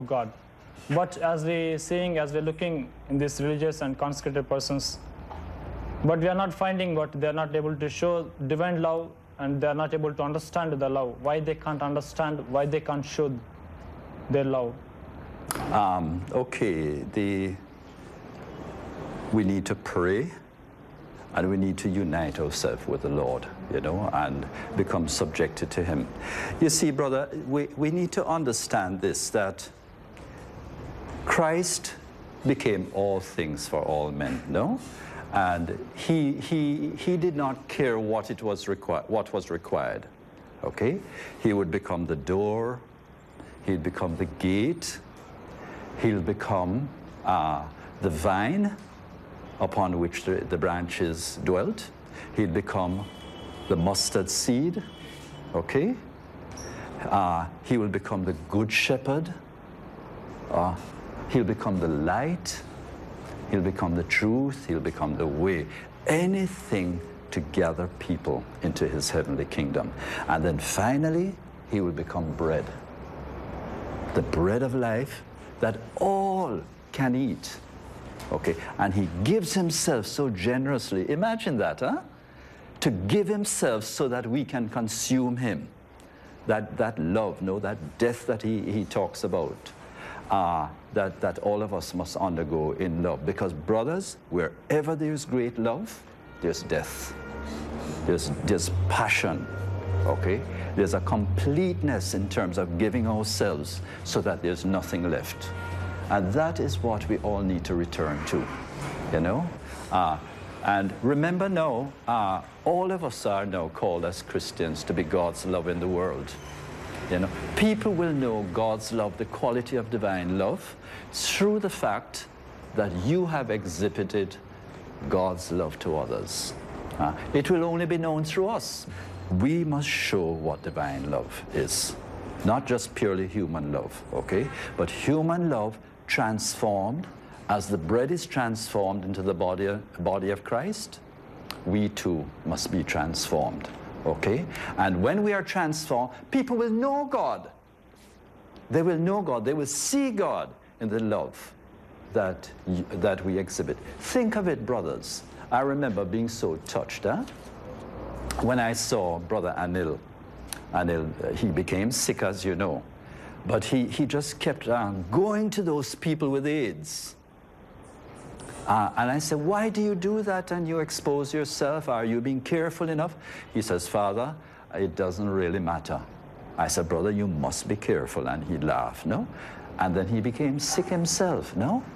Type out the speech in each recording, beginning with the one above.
God. But as we're looking in these religious and consecrated persons, but we are not finding what they are not able to show divine love, and they are not able to understand the love. Why they can't understand, why they can't show their love? We need to pray, and we need to unite ourselves with the Lord, and become subjected to Him. You see, brother, we need to understand this, that Christ became all things for all men, and he did not care what was required. Okay? He would become the door, he'd become the gate, he'll become the vine upon which the branches dwelt. He'd become the mustard seed, okay? He will become the good shepherd. He'll become the light. He'll become the truth. He'll become the way. Anything to gather people into his heavenly kingdom. And then finally, he will become bread. The bread of life that all can eat. Okay, and he gives himself so generously. Imagine that, huh? To give himself so that we can consume him. That love, that death that he talks about, that all of us must undergo in love. Because brothers, wherever there's great love, there's death. There's passion, okay? There's a completeness in terms of giving ourselves so that there's nothing left. And that is what we all need to return to, And remember now, all of us are now called as Christians to be God's love in the world. People will know God's love, the quality of divine love, through the fact that you have exhibited God's love to others. It will only be known through us. We must show what divine love is. Not just purely human love, okay? But human love transformed, as the bread is transformed into the body of Christ, we too must be transformed, okay? And when we are transformed, people will know God. They will know God. They will see God in the love that we exhibit. Think of it, brothers. I remember being so touched, when I saw Brother Anil. He became sick, as you know. But he just kept going to those people with AIDS. And I said, why do you do that and you expose yourself? Are you being careful enough? He says, Father, it doesn't really matter. I said, brother, you must be careful. And he laughed, And then he became sick himself,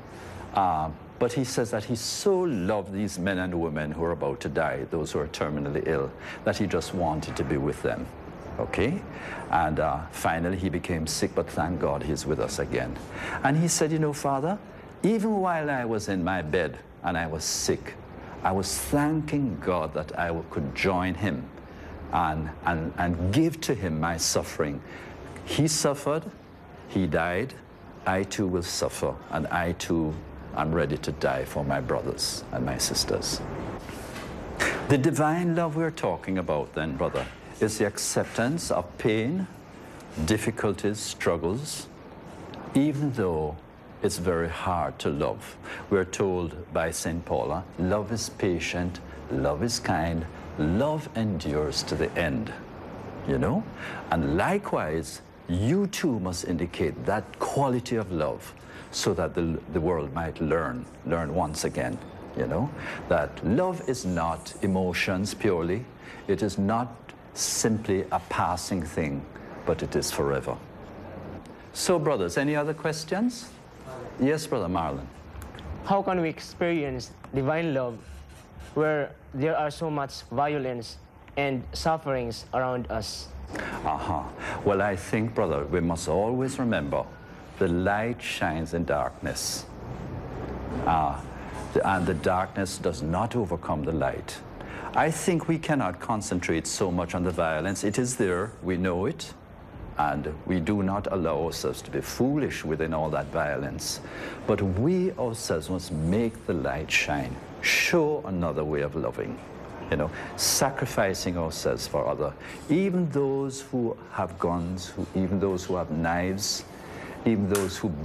But he says that he so loved these men and women who are about to die, those who are terminally ill, that he just wanted to be with them. Okay? And finally he became sick, but thank God he's with us again. And he said, Father, even while I was in my bed and I was sick, I was thanking God that I could join him and give to him my suffering. He suffered, he died, I too will suffer, and I too am ready to die for my brothers and my sisters. The divine love we're talking about then, brother, is the acceptance of pain, difficulties, struggles, even though it's very hard to love. We're told by St. Paul, love is patient, love is kind, love endures to the end, And likewise, you too must indicate that quality of love so that the world might learn once again, that love is not emotions purely. It is not simply a passing thing, but it is forever. So, brothers, any other questions? Yes, Brother Marlon. How can we experience divine love where there are so much violence and sufferings around us? Well, I think, brother, we must always remember the light shines in darkness. And the darkness does not overcome the light. I think we cannot concentrate so much on the violence. It is there, we know it, and we do not allow ourselves to be foolish within all that violence. But we ourselves must make the light shine, show another way of loving, sacrificing ourselves for others. Even those who have guns, even those who have knives, even those who